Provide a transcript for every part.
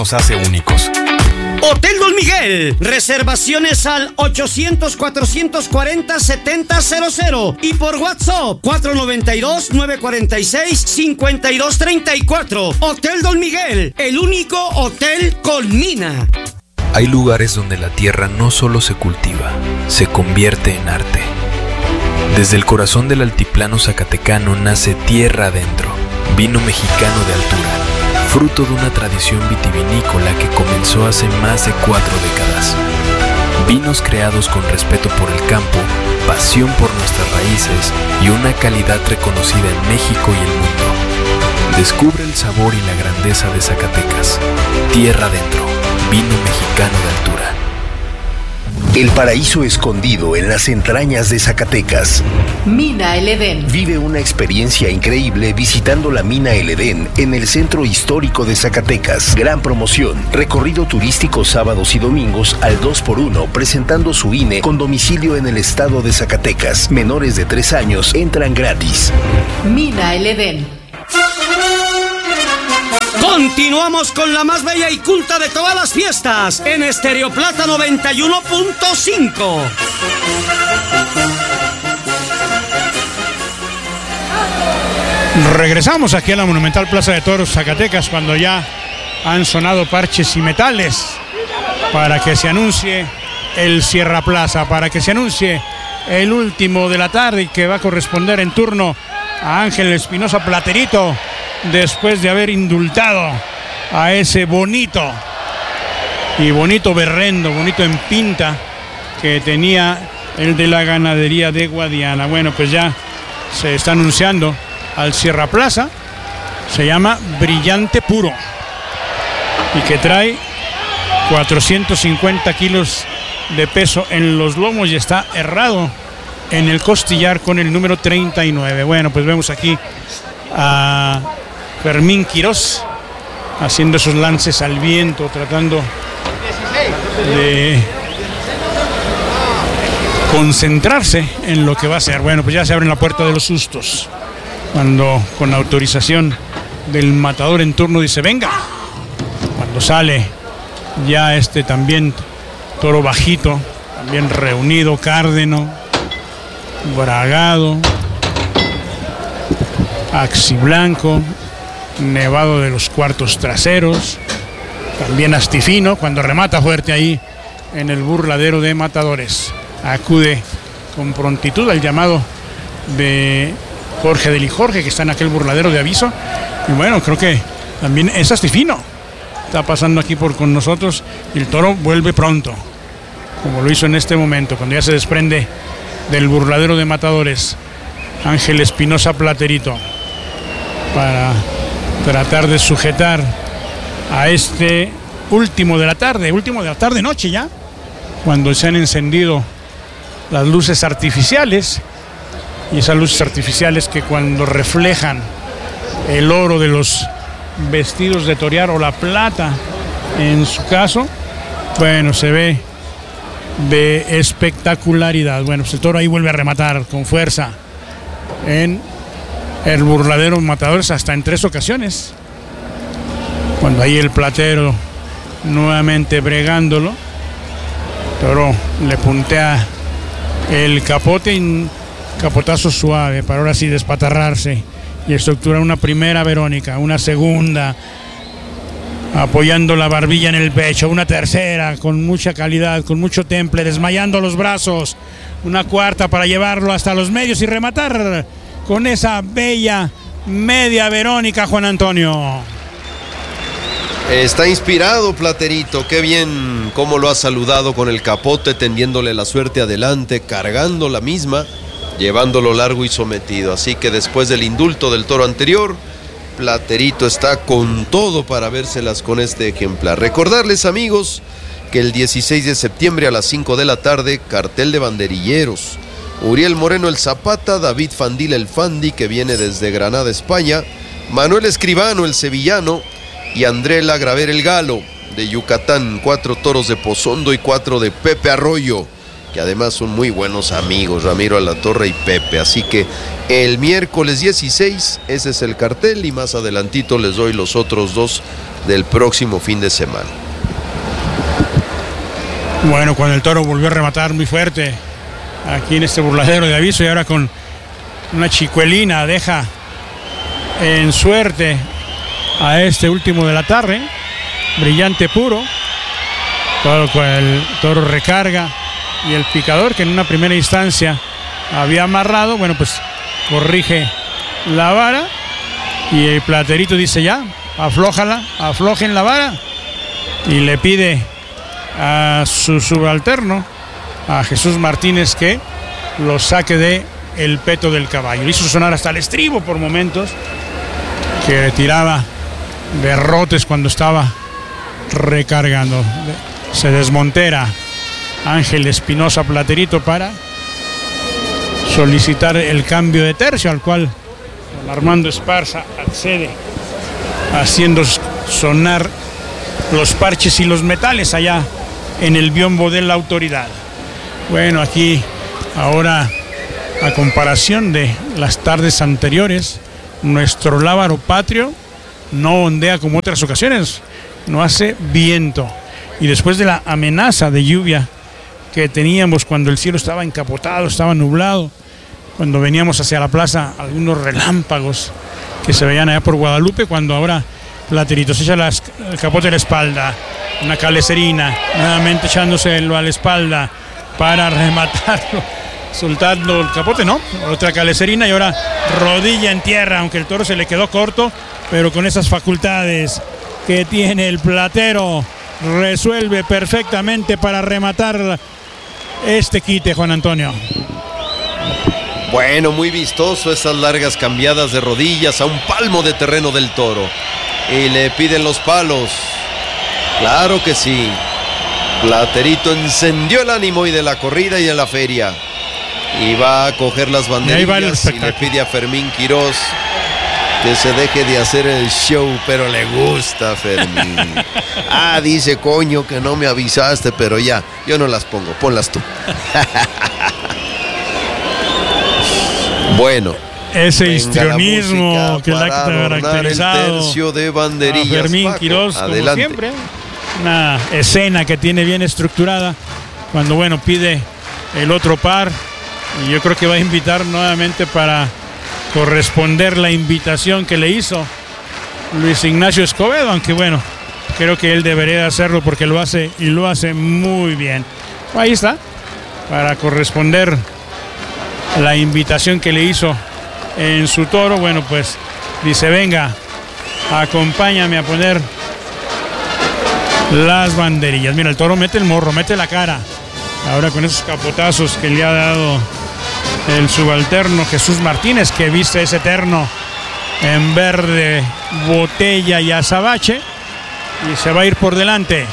nos hace únicos. Hotel Don Miguel. Reservaciones al 800-440-7000 y por WhatsApp 492-946-5234. Hotel Don Miguel, el único hotel con mina. Hay lugares donde la tierra no solo se cultiva, se convierte en arte. Desde el corazón del altiplano zacatecano nace Tierra Adentro, vino mexicano de altura, fruto de una tradición vitivinícola que comenzó hace más de 4 décadas. Vinos creados con respeto por el campo, pasión por nuestras raíces y una calidad reconocida en México y el mundo. Descubre el sabor y la grandeza de Zacatecas. Tierra Adentro, vino mexicano de altura. El paraíso escondido en las entrañas de Zacatecas. Mina El Edén. Vive una experiencia increíble visitando la Mina El Edén en el centro histórico de Zacatecas. Gran promoción. Recorrido turístico sábados y domingos al 2x1 presentando su INE con domicilio en el estado de Zacatecas. Menores de 3 años entran gratis. Mina El Edén. Continuamos con la más bella y culta de todas las fiestas en Estéreo Plata 91.5. Regresamos aquí a la Monumental Plaza de Toros Zacatecas cuando ya han sonado parches y metales para que se anuncie el Sierra Plaza, para que se anuncie el último de la tarde que va a corresponder en turno a Ángel Espinosa Platerito, después de haber indultado a ese bonito berrendo, bonito en pinta que tenía el de la ganadería de Guadiana. Bueno, pues ya se está anunciando al Sierra Plaza, se llama Brillante Puro y que trae 450 kilos de peso en los lomos y está herrado en el costillar con el número 39. Bueno, pues vemos aquí a Fermín Quirós haciendo esos lances al viento, tratando de concentrarse en lo que va a ser. Bueno, pues ya se abre la puerta de los sustos cuando con autorización del matador en turno dice venga. Cuando sale ya también toro bajito, también reunido, cárdeno, bragado, axiblanco, nevado de los cuartos traseros, también astifino, cuando remata fuerte ahí en el burladero de matadores. Acude con prontitud al llamado de Jorge de Lijorge, que está en aquel burladero de aviso. Y bueno, creo que también es astifino. Está pasando aquí con nosotros y el toro vuelve pronto, como lo hizo en este momento, cuando ya se desprende del burladero de matadores Ángel Espinosa Platerito, para tratar de sujetar a este último de la tarde noche ya, cuando se han encendido las luces artificiales, y esas luces artificiales que cuando reflejan el oro de los vestidos de torear o la plata en su caso, bueno, se ve de espectacularidad. Bueno, pues el toro ahí vuelve a rematar con fuerza en el burladero matadores hasta en 3 ocasiones, cuando ahí el platero nuevamente bregándolo, toro le puntea el capote y capotazo suave para ahora sí despatarrarse y estructurar una primera Verónica, una segunda apoyando la barbilla en el pecho, una tercera con mucha calidad, con mucho temple, desmayando los brazos, una cuarta para llevarlo hasta los medios y rematar con esa bella media Verónica, Juan Antonio. Está inspirado Platerito, qué bien cómo lo ha saludado con el capote, tendiéndole la suerte adelante, cargando la misma, llevándolo largo y sometido. Así que después del indulto del toro anterior, Platerito está con todo para vérselas con este ejemplar. Recordarles, amigos, que el 16 de septiembre a las 5 de la tarde, cartel de banderilleros. Uriel Moreno el Zapata, David Fandil el Fandi, que viene desde Granada, España, Manuel Escribano el Sevillano y André Lagraver el Galo de Yucatán. 4 toros de Pozondo y 4 de Pepe Arroyo. que además son muy buenos amigos, Ramiro Alatorre y Pepe. Así que el miércoles 16, ese es el cartel, y más adelantito les doy los otros dos del próximo fin de semana. Bueno, cuando el toro volvió a rematar muy fuerte aquí en este burladero de Aviso, y ahora con una chicuelina deja en suerte a este último de la tarde, Brillante Puro. El toro recarga, y el picador, que en una primera instancia había amarrado, bueno, pues corrige la vara, y el Platerito dice: ya, aflojen la vara, y le pide a su subalterno, a Jesús Martínez, que lo saque de el peto del caballo. Hizo sonar hasta el estribo por momentos, que tiraba berrotes cuando estaba recargando. Se desmontera Ángel Espinosa Platerito para solicitar el cambio de tercio, al cual don Armando Esparza accede, haciendo sonar los parches y los metales allá en el biombo de la autoridad. Bueno, aquí ahora, a comparación de las tardes anteriores, nuestro lábaro patrio no ondea como otras ocasiones, no hace viento. Y después de la amenaza de lluvia que teníamos cuando el cielo estaba encapotado, estaba nublado, cuando veníamos hacia la plaza, algunos relámpagos que se veían allá por Guadalupe, cuando ahora Platerito se echa el capote a la espalda, una calecerina, nuevamente echándoselo a la espalda para rematarlo, soltando el capote, no, otra calecerina, y ahora rodilla en tierra, aunque el toro se le quedó corto, pero con esas facultades que tiene el platero, resuelve perfectamente para rematar este quite, Juan Antonio. Bueno, muy vistoso esas largas cambiadas de rodillas a un palmo de terreno del toro. Y le piden los palos. Claro que sí. Platerito encendió el ánimo y de la corrida y de la feria. Y va a coger las banderillas y le pide a Fermín Quirós que se deje de hacer el show, pero le gusta, Fermín. Dice, coño, que no me avisaste, pero ya, yo no las pongo, ponlas tú. Bueno, ese histrionismo que le ha caracterizado el tercio de banderillas, a Fermín Quirós, como siempre. Una escena que tiene bien estructurada, cuando, bueno, pide el otro par, y yo creo que va a invitar nuevamente para corresponder la invitación que le hizo Luis Ignacio Escobedo, aunque bueno, creo que él debería hacerlo porque lo hace, y lo hace muy bien. Ahí está, para corresponder la invitación que le hizo en su toro. Bueno, pues dice: venga, acompáñame a poner las banderillas. Mira, el toro mete el morro, mete la cara, ahora con esos capotazos que le ha dado el subalterno Jesús Martínez, que viste ese terno en verde botella y azabache, y se va a ir por delante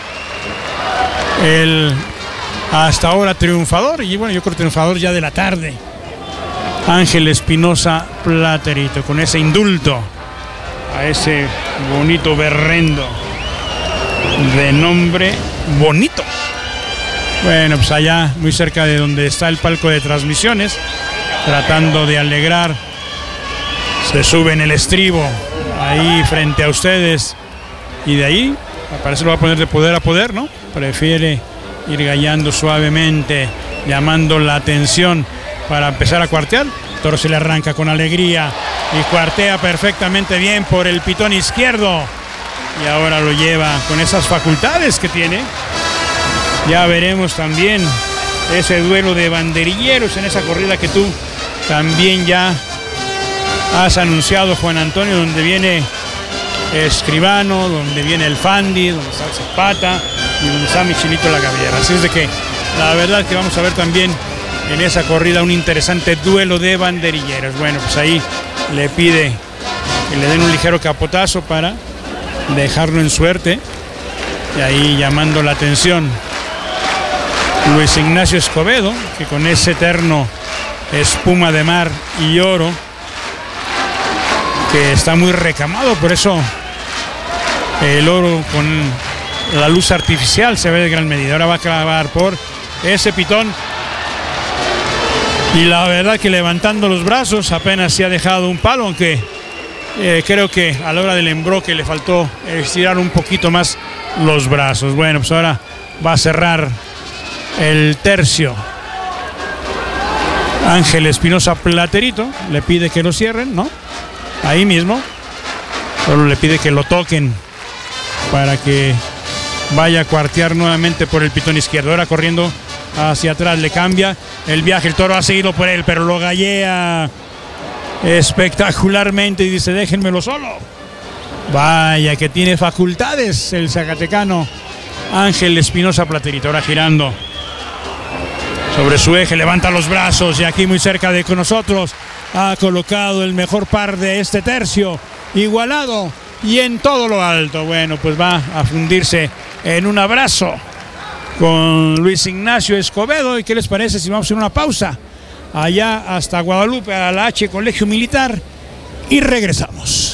el hasta ahora triunfador, y bueno, yo creo triunfador ya de la tarde, Ángel Espinosa Platerito, con ese indulto a ese bonito berrendo de nombre Bonito. Bueno, pues allá muy cerca de donde está el palco de transmisiones, tratando de alegrar, se sube en el estribo ahí frente a ustedes, y de ahí parece que lo va a poner de poder a poder, ¿no? Prefiere ir gallando suavemente, llamando la atención para empezar a cuartear. El toro se le arranca con alegría y cuartea perfectamente bien por el pitón izquierdo, y ahora lo lleva con esas facultades que tiene. Ya veremos también ese duelo de banderilleros en esa corrida que tú también ya has anunciado, Juan Antonio, donde viene Escribano, donde viene el Fandi, donde está el Zapata y donde está Michelito La Gaviera. Así es de que la verdad que vamos a ver también en esa corrida un interesante duelo de banderilleros. Bueno, pues ahí le pide que le den un ligero capotazo para dejarlo en suerte, y ahí llamando la atención Luis Ignacio Escobedo, que con ese terno espuma de mar y oro, que está muy recamado, por eso el oro con la luz artificial se ve de gran medida. Ahora va a clavar por ese pitón Y la verdad que levantando los brazos apenas se ha dejado un palo, aunque creo que a la hora del embroque le faltó estirar un poquito más los brazos. Bueno, pues ahora va a cerrar el tercio Ángel Espinosa Platerito. Le pide que lo cierren, ¿no? Ahí mismo. Solo le pide que lo toquen para que vaya a cuartear nuevamente por el pitón izquierdo. Ahora corriendo hacia atrás, le cambia el viaje. El toro ha seguido por él, pero lo gallea espectacularmente y dice: déjenmelo solo. Vaya que tiene facultades el zacatecano Ángel Espinosa Platerito. Ahora girando sobre su eje, levanta los brazos y aquí muy cerca de con nosotros ha colocado el mejor par de este tercio, igualado y en todo lo alto. Bueno, pues va a fundirse en un abrazo con Luis Ignacio Escobedo. ¿Y qué les parece si vamos a hacer una pausa allá hasta Guadalupe, a la H Colegio Militar, y regresamos?